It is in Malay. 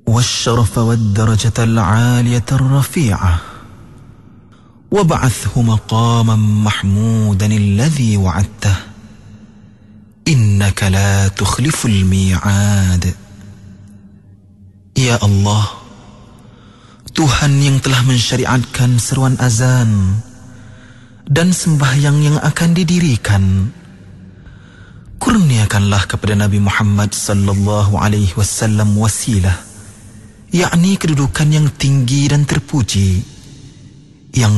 والشرف والدرجة العالية الرفيعة وابعثه مقاما محمودا الذي وعدته إنك لا تخلف الميعاد. Ya Allah, Tuhan yang telah mensyariatkan seruan azan dan sembahyang yang akan didirikan, kurniakanlah kepada Nabi Muhammad sallallahu alaihi wasallam wasilah, yakni kedudukan yang tinggi dan terpuji, yang